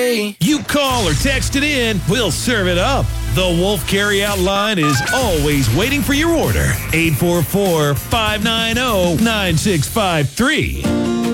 You call or text it in, we'll serve it up. The Wolf Carryout line is always waiting for your order. 844-590-9653.